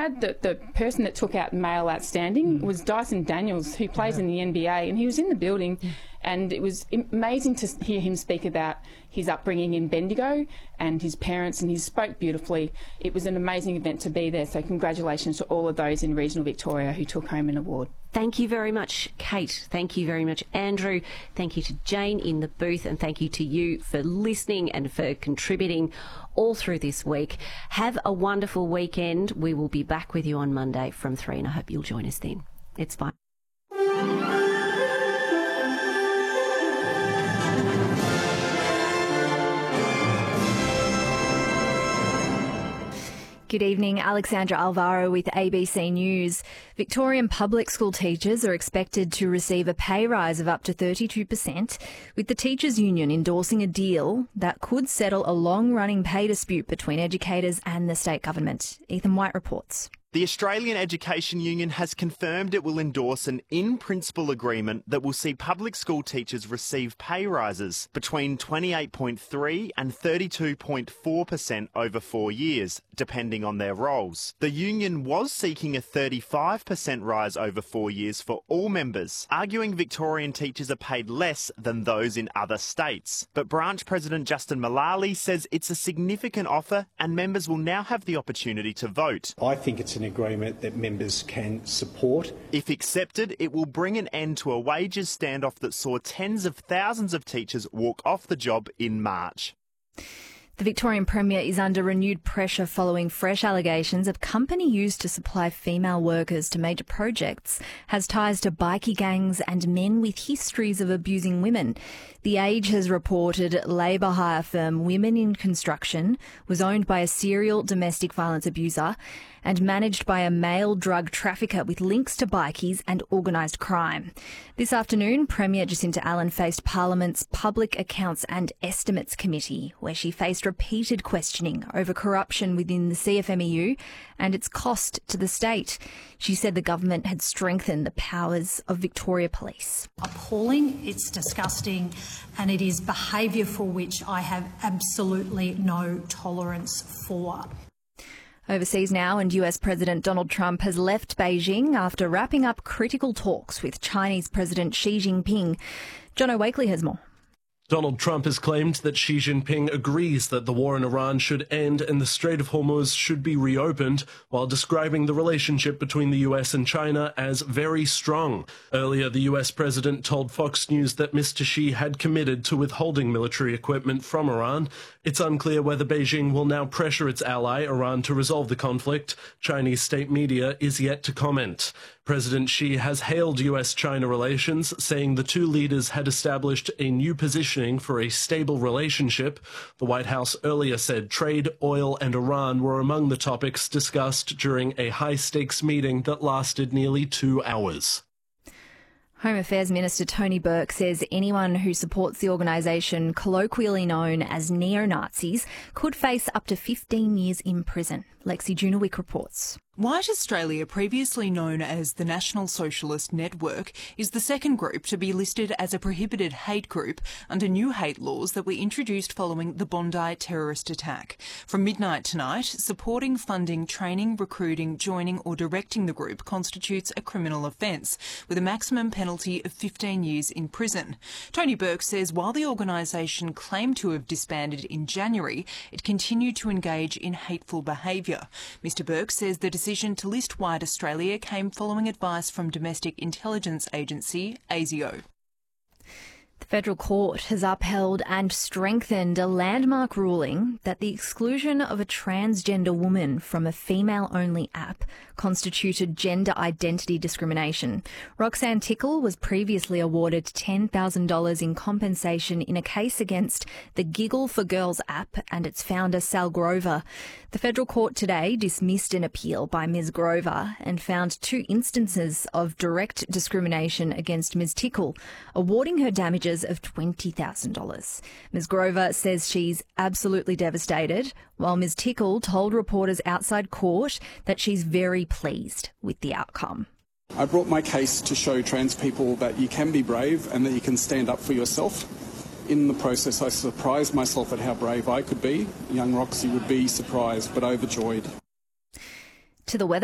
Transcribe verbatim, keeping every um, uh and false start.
had the, the person that took out male outstanding Mm. was Dyson Daniels, who plays Yeah. in the N B A, and he was in the building. Yeah. And it was amazing to hear him speak about his upbringing in Bendigo and his parents, and he spoke beautifully. It was an amazing event to be there, so congratulations to all of those in regional Victoria who took home an award. Thank you very much, Kate. Thank you very much, Andrew. Thank you to Jane in the booth, and thank you to you for listening and for contributing all through this week. Have a wonderful weekend. We will be back with you on Monday from three, and I hope you'll join us then. It's fine. Good evening, Alexandra Alvaro with A B C News. Victorian public school teachers are expected to receive a pay rise of up to thirty-two percent, with the Teachers Union endorsing a deal that could settle a long-running pay dispute between educators and the state government. Ethan White reports. The Australian Education Union has confirmed it will endorse an in-principle agreement that will see public school teachers receive pay rises between twenty-eight point three and thirty-two point four percent over four years, depending on their roles. The union was seeking a thirty-five percent rise over four years for all members, arguing Victorian teachers are paid less than those in other states. But branch president Justin Mullally says it's a significant offer and members will now have the opportunity to vote. I think it's an agreement that members can support. If accepted, it will bring an end to a wages standoff that saw tens of thousands of teachers walk off the job in March. The Victorian Premier is under renewed pressure following fresh allegations a company used to supply female workers to major projects has ties to bikie gangs and men with histories of abusing women. The Age has reported labour hire firm Women in Construction was owned by a serial domestic violence abuser and managed by a male drug trafficker with links to bikies and organised crime. This afternoon, Premier Jacinta Allen faced Parliament's Public Accounts and Estimates Committee, where she faced repeated questioning over corruption within the C F M E U and its cost to the state. She said the government had strengthened the powers of Victoria Police. Appalling, it's disgusting, and it is behaviour for which I have absolutely no tolerance for. Overseas now, and U S President Donald Trump has left Beijing after wrapping up critical talks with Chinese President Xi Jinping. Jono Wakely has more. Donald Trump has claimed that Xi Jinping agrees that the war in Iran should end and the Strait of Hormuz should be reopened, while describing the relationship between the U S and China as very strong. Earlier, the U S president told Fox News that Mister Xi had committed to withholding military equipment from Iran. It's unclear whether Beijing will now pressure its ally, Iran, to resolve the conflict. Chinese state media is yet to comment. President Xi has hailed U S China relations, saying the two leaders had established a new positioning for a stable relationship. The White House earlier said trade, oil and Iran were among the topics discussed during a high-stakes meeting that lasted nearly two hours. Home Affairs Minister Tony Burke says anyone who supports the organisation colloquially known as neo-Nazis could face up to fifteen years in prison. Lexi Junowick reports. White Australia, previously known as the National Socialist Network, is the second group to be listed as a prohibited hate group under new hate laws that were introduced following the Bondi terrorist attack. From midnight tonight, supporting, funding, training, recruiting, joining or directing the group constitutes a criminal offence, with a maximum penalty of fifteen years in prison. Tony Burke says while the organisation claimed to have disbanded in January, it continued to engage in hateful behaviour. Mister Burke says the decision to list White Australia came following advice from domestic intelligence agency A S I O. The Federal Court has upheld and strengthened a landmark ruling that the exclusion of a transgender woman from a female-only app constituted gender identity discrimination. Roxanne Tickle was previously awarded ten thousand dollars in compensation in a case against the Giggle for Girls app and its founder, Sal Grover. The Federal Court today dismissed an appeal by Miz Grover and found two instances of direct discrimination against Miz Tickle, awarding her damages of twenty thousand dollars. Miz Grover says she's absolutely devastated, while Miz Tickle told reporters outside court that she's very pleased with the outcome. I brought my case to show trans people that you can be brave and that you can stand up for yourself. In the process, I surprised myself at how brave I could be. Young Roxy would be surprised but overjoyed. To the weather.